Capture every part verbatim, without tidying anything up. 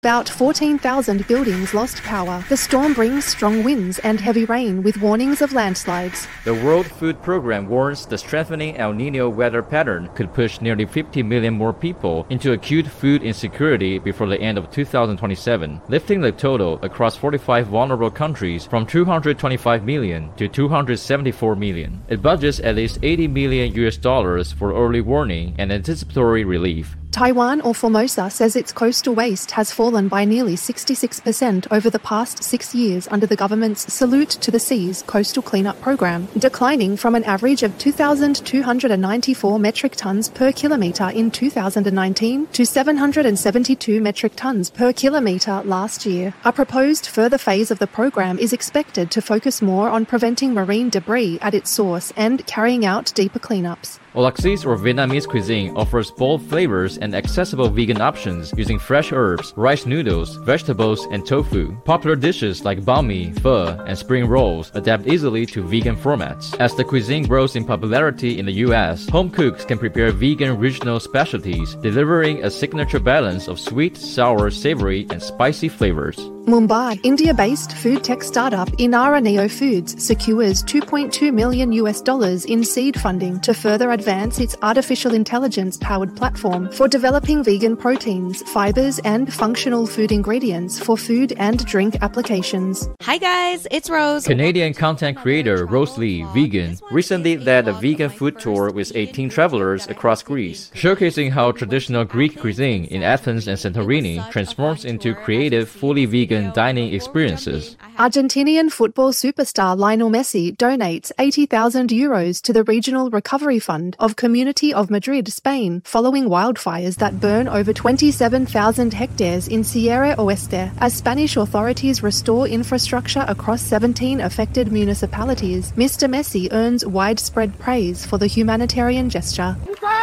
About fourteen thousand buildings lost power. The storm brings strong winds and heavy rain with warnings of landslides. The World Food Programme warns the strengthening El Niño weather pattern could push nearly fifty million more people into acute food insecurity before the end of two thousand twenty-seven, lifting the total across forty-five vulnerable countries from two hundred twenty-five million to two hundred seventy-four million. It budgets at least eighty million U S dollars for early warning and anticipatory relief. Taiwan, or Formosa, says its coastal waste has fallen by nearly sixty-six percent over the past six years under the government's Salute to the Seas coastal cleanup program, declining from an average of two thousand two hundred ninety-four metric tons per kilometre in two thousand nineteen to seven hundred seventy-two metric tons per kilometre last year. A proposed further phase of the program is expected to focus more on preventing marine debris at its source and carrying out deeper cleanups. Olaxis, or Vietnamese cuisine, offers bold flavors and accessible vegan options using fresh herbs, rice noodles, vegetables, and tofu. Popular dishes like banh mi, pho, and spring rolls adapt easily to vegan formats. As the cuisine grows in popularity in the U S, home cooks can prepare vegan regional specialties, delivering a signature balance of sweet, sour, savory, and spicy flavors. Mumbai, India-based food tech startup Inara Neo Foods secures two point two million U S dollars in seed funding to further advance its artificial intelligence-powered platform for developing vegan proteins, fibers, and functional food ingredients for food and drink applications. Hi guys, it's Rose. Canadian content creator Rose Lee, vegan, recently led a vegan food tour with eighteen travelers across Greece, showcasing how traditional Greek cuisine in Athens and Santorini transforms into creative, fully vegan dining experiences. Argentinian football superstar Lionel Messi donates eighty thousand euros to the Regional Recovery Fund of Community of Madrid, Spain, following wildfires that burn over twenty-seven thousand hectares in Sierra Oeste, as Spanish authorities restore infrastructure across seventeen affected municipalities. Mister Messi earns widespread praise for the humanitarian gesture.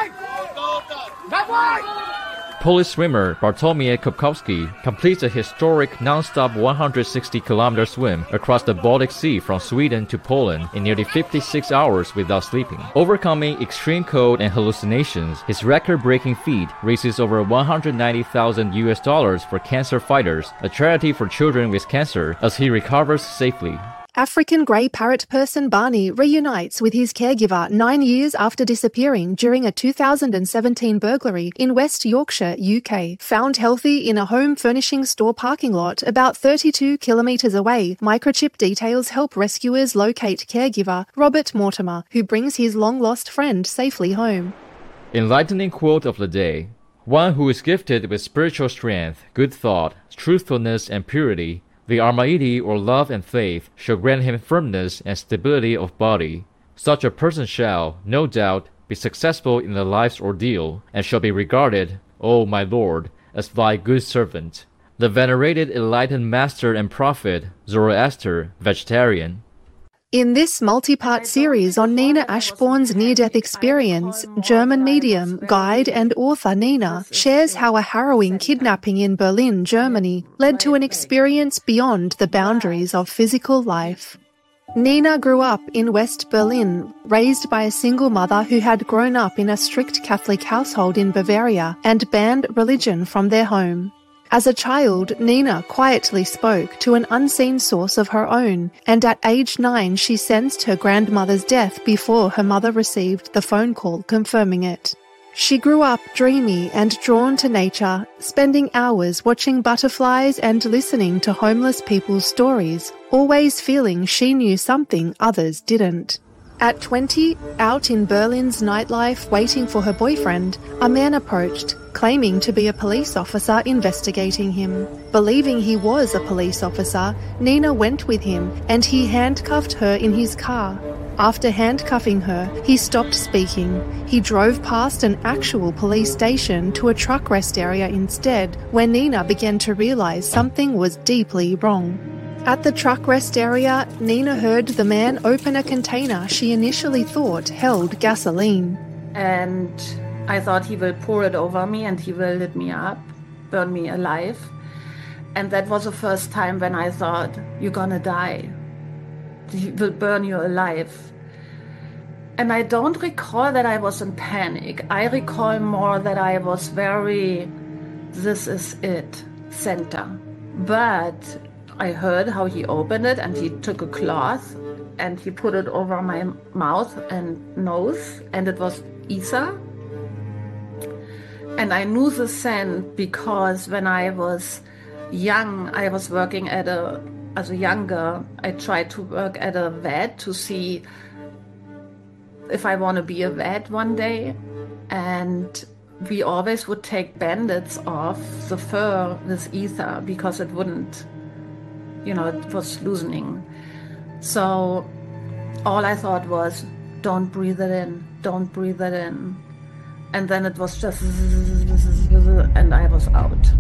Polish swimmer Bartłomiej Kopkowski completes a historic non-stop one hundred sixty kilometer swim across the Baltic Sea from Sweden to Poland in nearly fifty-six hours without sleeping. Overcoming extreme cold and hallucinations, his record-breaking feat raises over one hundred ninety thousand U S dollars for Cancer Fighters, a charity for children with cancer, as he recovers safely. African grey parrot person Barney reunites with his caregiver nine years after disappearing during a two thousand seventeen burglary in West Yorkshire, U K. Found healthy in a home furnishing store parking lot about thirty-two kilometres away, microchip details help rescuers locate caregiver Robert Mortimer, who brings his long-lost friend safely home. Enlightening quote of the day. One who is gifted with spiritual strength, good thought, truthfulness, and purity, the Almighty, or love and faith, shall grant him firmness and stability of body. Such a person shall, no doubt, be successful in the life's ordeal, and shall be regarded, O my Lord, as thy good servant. The venerated enlightened master and prophet, Zoroaster, vegetarian. In this multi-part series on Nina Ashbourne's near-death experience, German medium, guide and author Nina shares how a harrowing kidnapping in Berlin, Germany, led to an experience beyond the boundaries of physical life. Nina grew up in West Berlin, raised by a single mother who had grown up in a strict Catholic household in Bavaria and banned religion from their home. As a child, Nina quietly spoke to an unseen source of her own, and at age nine she sensed her grandmother's death before her mother received the phone call confirming it. She grew up dreamy and drawn to nature, spending hours watching butterflies and listening to homeless people's stories, always feeling she knew something others didn't. At twenty, out in Berlin's nightlife waiting for her boyfriend, a man approached, claiming to be a police officer investigating him. Believing he was a police officer, Nina went with him and he handcuffed her in his car. After handcuffing her, he stopped speaking. He drove past an actual police station to a truck rest area instead, where Nina began to realize something was deeply wrong. At the truck rest area, Nina heard the man open a container she initially thought held gasoline. And I thought he will pour it over me and he will lit me up, burn me alive. And that was the first time when I thought, you're gonna die. He will burn you alive. And I don't recall that I was in panic. I recall more that I was very, this is it. center. But I heard how he opened it, and he took a cloth and he put it over my mouth and nose, and it was ether. And I knew the scent because when I was young, I was working at a, as a younger, I tried to work at a vet to see if I want to be a vet one day. And we always would take bandits off the fur with ether because it wouldn't, you know, it was loosening. So all I thought was, don't breathe it in, don't breathe it in. And then it was just, and I was out.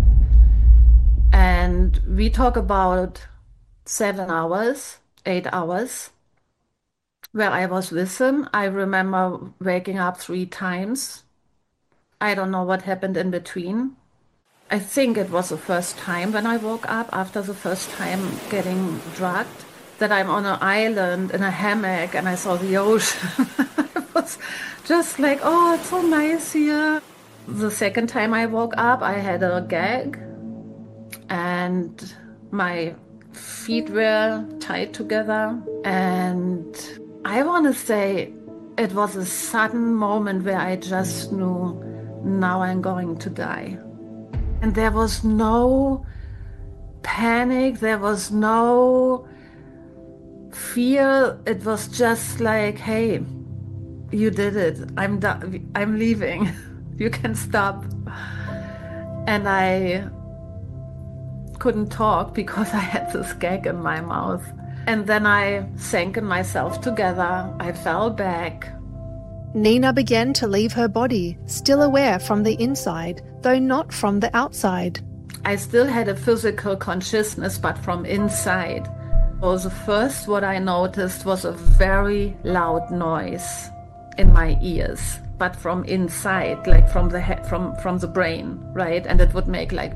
And we talk about seven hours, eight hours, where I was with him. I remember waking up three times. I don't know what happened in between. I think it was the first time when I woke up after the first time getting drugged, that I'm on an island in a hammock and I saw the ocean. It was just like, oh, it's so nice here. The second time I woke up, I had a gag and my feet were tied together. And I want to say it was a sudden moment where I just knew, now I'm going to die. And there was no panic, there was no fear. It was just like, hey, you did it. I'm do- I'm leaving. You can stop. And I couldn't talk because I had this gag in my mouth. And then I sank in myself together. I fell back. Nina began to leave her body, still aware from the inside, though not from the outside. I still had a physical consciousness, but from inside. So the first what I noticed was a very loud noise in my ears, but from inside, like from the head, from, from the brain, right? And it would make like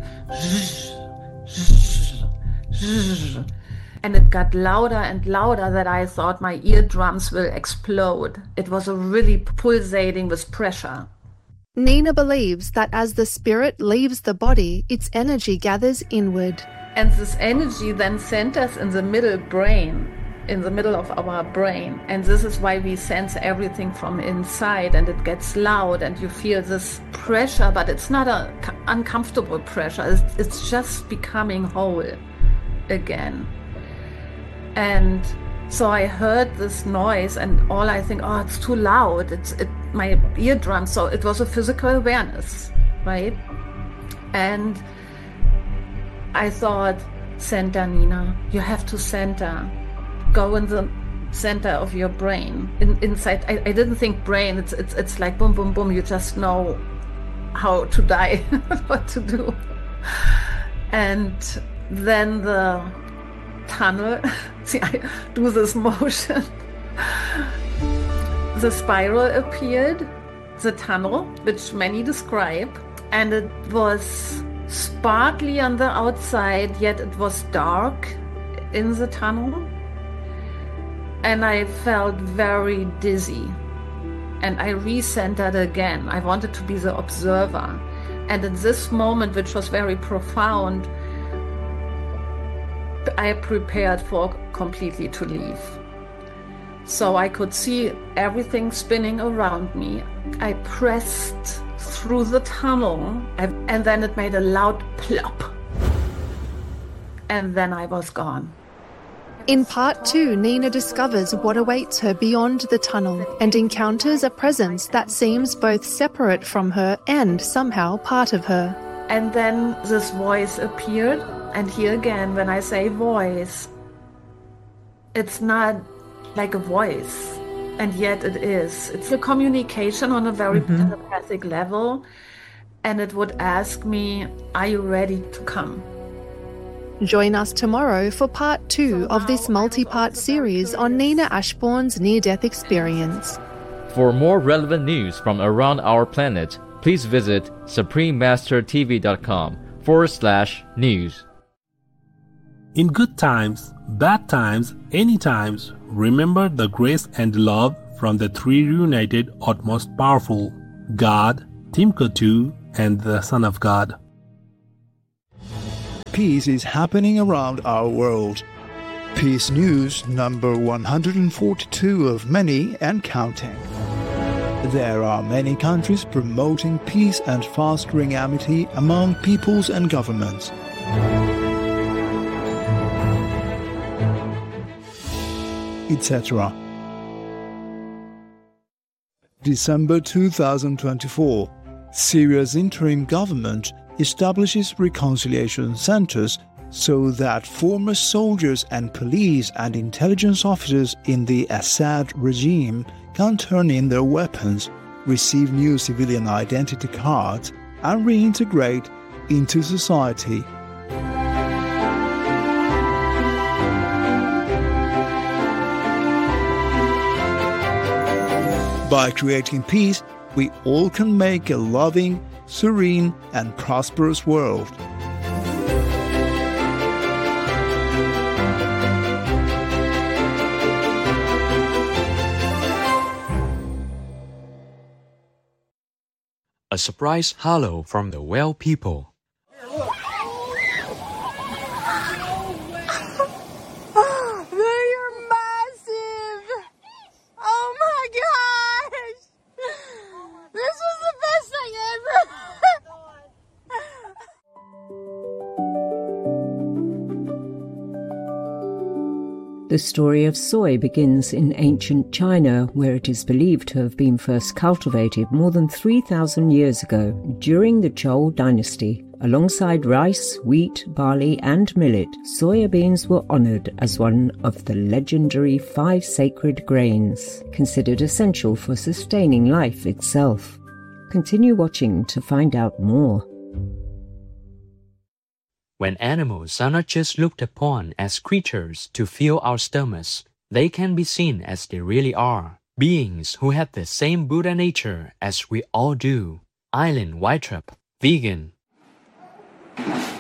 and it got louder and louder that I thought my eardrums will explode. It was a really pulsating with pressure. Nina believes that as the spirit leaves the body, its energy gathers inward. And this energy then centers in the middle brain, in the middle of our brain. And this is why we sense everything from inside, and it gets loud and you feel this pressure, but it's not an uncomfortable pressure. It's, it's just becoming whole again. And so I heard this noise, and all I think, oh, it's too loud. It's it, my eardrums. So it was a physical awareness, right? And I thought, center, Nina. You have to center. Go in the center of your brain. In, inside, I, I didn't think brain. It's it's it's like boom, boom, boom. You just know how to die, what to do. And then the tunnel, see, I do this motion. The spiral appeared, the tunnel, which many describe, and it was sparkly on the outside, yet it was dark in the tunnel. And I felt very dizzy. And I recentered again. I wanted to be the observer. And in this moment, which was very profound, I prepared for completely to leave. So I could see everything spinning around me. I pressed through the tunnel, and then it made a loud plop. And then I was gone. In part two, Nina discovers what awaits her beyond the tunnel and encounters a presence that seems both separate from her and somehow part of her. And then this voice appeared. And here again, when I say voice, it's not like a voice, and yet it is. It's a communication on a very mm-hmm. telepathic level, and it would ask me, are you ready to come? Join us tomorrow for part two of this multi-part series on Nina Ashbourne's near-death experience. For more relevant news from around our planet, please visit suprememastertv.com forward slash news. In good times, bad times, any times, remember the grace and love from the three reunited utmost powerful, God, Team K two, and the Son of God. peace is happening around our world. Peace News number one hundred forty-two of many and counting. There are many countries promoting peace and fostering amity among peoples and governments. et cetera. December two thousand twenty-four. Syria's interim government establishes reconciliation centers so that former soldiers and police and intelligence officers in the Assad regime can turn in their weapons, receive new civilian identity cards, and reintegrate into society. By creating peace, we all can make a loving, serene, and prosperous world. A surprise hello from the well people. They are massive! Oh my gosh! This was the best thing ever! The story of soy begins in ancient China, where it is believed to have been first cultivated more than three thousand years ago during the Zhou dynasty. Alongside rice, wheat, barley and millet, soya beans were honored as one of the legendary five sacred grains, considered essential for sustaining life itself. Continue watching to find out more. When animals are not just looked upon as creatures to fill our stomachs, they can be seen as they really are, beings who have the same Buddha nature as we all do. Eileen Weitrop, vegan.